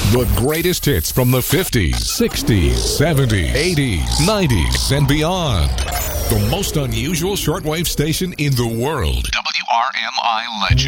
The greatest hits from the 50s, 60s, 70s, 80s, 90s, and beyond. The most unusual shortwave station in the world. WRMI Legend.